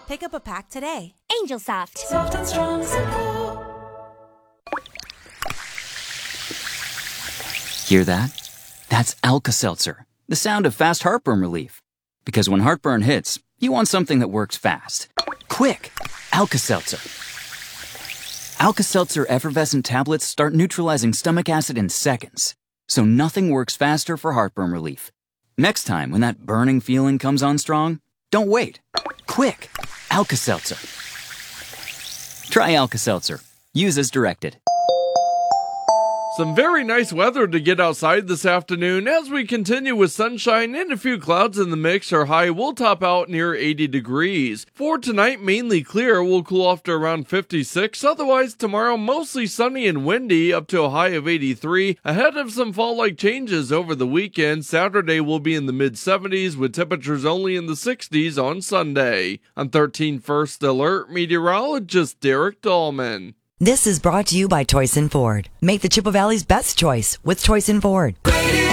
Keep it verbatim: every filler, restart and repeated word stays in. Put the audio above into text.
Pick up a pack today. Angel Soft. Soft and strong, simple. Hear that? That's Alka-Seltzer, the sound of fast heartburn relief. Because when heartburn hits, you want something that works fast. Quick! Alka-Seltzer. Alka-Seltzer effervescent tablets start neutralizing stomach acid in seconds. So nothing works faster for heartburn relief. Next time when that burning feeling comes on strong, don't wait. Quick! Alka-Seltzer. Try Alka-Seltzer. Use as directed. Some very nice weather to get outside this afternoon as we continue with sunshine and a few clouds in the mix. Our high will top out near eighty degrees. For tonight, mainly clear, we'll cool off to around fifty-six. Otherwise, tomorrow, mostly sunny and windy, up to a high of eighty-three. Ahead of some fall-like changes over the weekend, Saturday will be in the mid seventies with temperatures only in the sixties on Sunday. I'm thirteen First Alert meteorologist Derek Dahlman. This is brought to you by Toyson Ford. Make the Chippewa Valley's best choice with Toyson Ford. Radio